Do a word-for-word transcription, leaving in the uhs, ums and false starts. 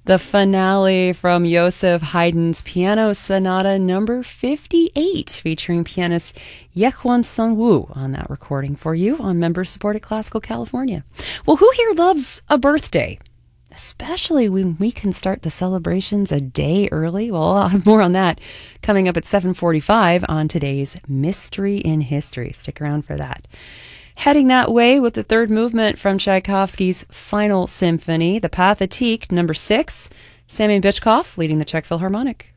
the finale from Joseph Haydn's Piano Sonata number fifty-eight, featuring pianist Yehwan Sung-woo on that recording for you on member-supported Classical California. Well, who here loves a birthday? Especially when we can start the celebrations a day early. Well, I'll have more on that coming up at seven forty-five on today's Mystery in History. Stick around for that. Heading that way with the third movement from Tchaikovsky's Final Symphony, the Pathétique, number six, Semyon Bychkov leading the Czech Philharmonic.